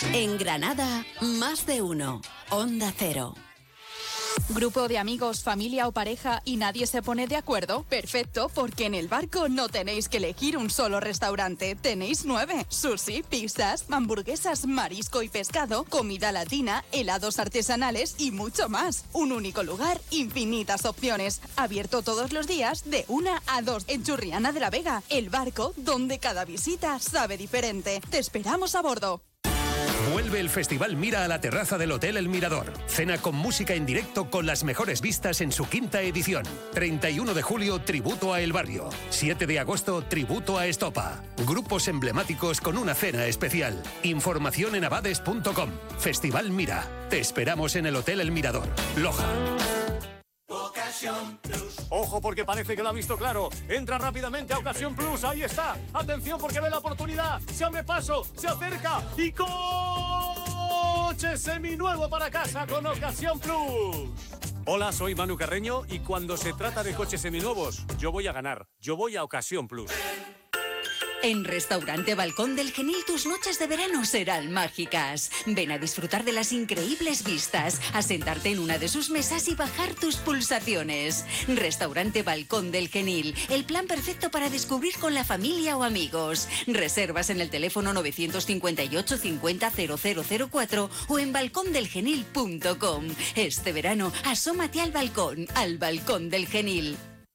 En Granada, más de uno. Onda Cero. ¿Grupo de amigos, familia o pareja y nadie se pone de acuerdo? Perfecto, porque en El Barco no tenéis que elegir un solo restaurante. Tenéis 9. Sushi, pizzas, hamburguesas, marisco y pescado, comida latina, helados artesanales y mucho más. Un único lugar, infinitas opciones. Abierto todos los días de 1 a 2 en Churriana de la Vega. El Barco, donde cada visita sabe diferente. Te esperamos a bordo. Vuelve el Festival Mira a la terraza del Hotel El Mirador. Cena con música en directo con las mejores vistas en su 5ª edición. 31 de julio, tributo a El Barrio. 7 de agosto, tributo a Estopa. Grupos emblemáticos con una cena especial. Información en abades.com. Festival Mira. Te esperamos en el Hotel El Mirador, Loja. Ocasión Plus. Ojo, porque parece que lo ha visto claro. Entra rápidamente a Ocasión Plus. Ahí está. Atención, porque ve la oportunidad. Se abre paso, se acerca y coche seminuevo para casa con Ocasión Plus. Hola, soy Manu Carreño y cuando se trata de coches seminuevos, yo voy a ganar. Yo voy a Ocasión Plus. En Restaurante Balcón del Genil tus noches de verano serán mágicas. Ven a disfrutar de las increíbles vistas, a sentarte en una de sus mesas y bajar tus pulsaciones. Restaurante Balcón del Genil, el plan perfecto para descubrir con la familia o amigos. Reservas en el teléfono 958 50 0004 o en balcondelgenil.com. Este verano, asómate al Balcón del Genil.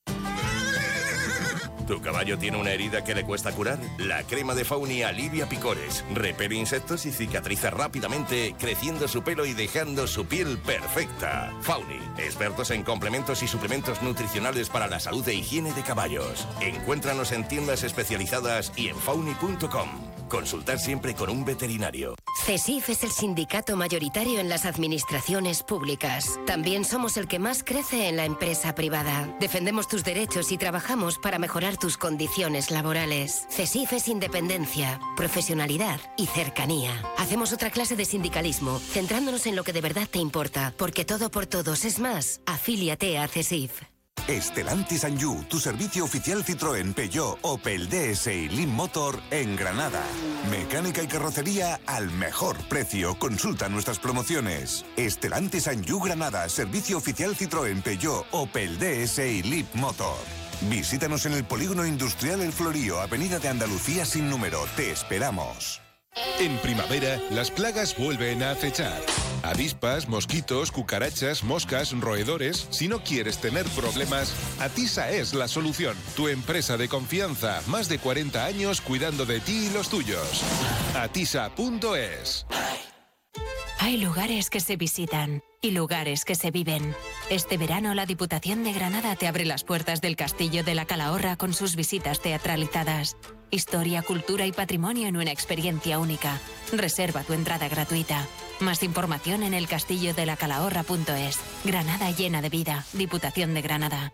¿Tu caballo tiene una herida que le cuesta curar? La crema de Fauni alivia picores, repele insectos y cicatriza rápidamente, creciendo su pelo y dejando su piel perfecta. Fauni, expertos en complementos y suplementos nutricionales para la salud e higiene de caballos. Encuéntranos en tiendas especializadas y en fauni.com. Consultar siempre con un veterinario. CESIF es el sindicato mayoritario en las administraciones públicas. También somos el que más crece en la empresa privada. Defendemos tus derechos y trabajamos para mejorar tus condiciones laborales. CESIF es independencia, profesionalidad y cercanía. Hacemos otra clase de sindicalismo, centrándonos en lo que de verdad te importa, porque todo por todos es más. Afíliate a CESIF. Stellantis Anjou, tu servicio oficial Citroën, Peugeot, Opel, DS y Lean Motor en Granada. Mecánica y carrocería al mejor precio. Consulta nuestras promociones. Stellantis Anjou Granada, servicio oficial Citroën, Peugeot, Opel, DS y Lean Motor. Visítanos en el Polígono Industrial El Florío, Avenida de Andalucía sin número. Te esperamos. En primavera, las plagas vuelven a acechar. Avispas, mosquitos, cucarachas, moscas, roedores. Si no quieres tener problemas, Atisa es la solución. Tu empresa de confianza, más de 40 años cuidando de ti y los tuyos. Atisa.es. Hay lugares que se visitan y lugares que se viven. Este verano la Diputación de Granada te abre las puertas del Castillo de la Calahorra con sus visitas teatralizadas. Historia, cultura y patrimonio en una experiencia única. Reserva tu entrada gratuita. Más información en elcastillodelacalahorra.es. Granada llena de vida. Diputación de Granada.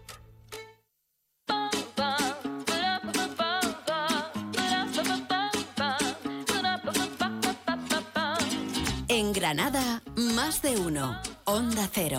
En Granada, más de uno. Onda Cero.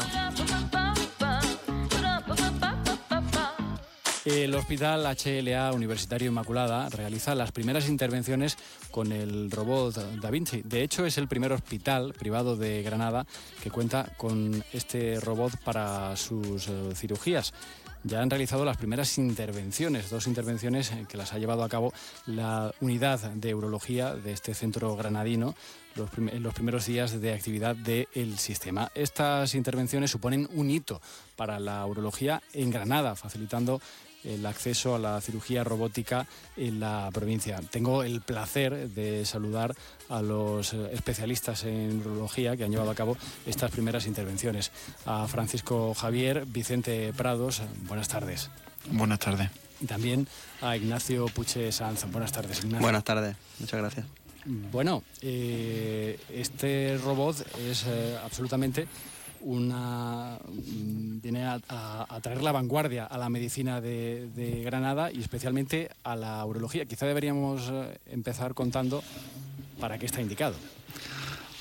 El Hospital HLA Universitario Inmaculada realiza las primeras intervenciones con el robot Da Vinci. De hecho, es el primer hospital privado de Granada que cuenta con este robot para sus cirugías. Ya han realizado las primeras intervenciones, 2 intervenciones que las ha llevado a cabo la unidad de urología de este centro granadino en los primeros días de actividad del sistema. Estas intervenciones suponen un hito para la urología en Granada, facilitando el acceso a la cirugía robótica en la provincia. Tengo el placer de saludar a los especialistas en urología que han llevado a cabo estas primeras intervenciones. A Francisco Javier Vicente Prados, buenas tardes. Buenas tardes. Y también a Ignacio Puche Sanz. Buenas tardes, Ignacio. Buenas tardes, muchas gracias. Bueno, este robot es absolutamente viene a traer la vanguardia a la medicina de Granada y especialmente a la urología. Quizá deberíamos empezar contando para qué está indicado.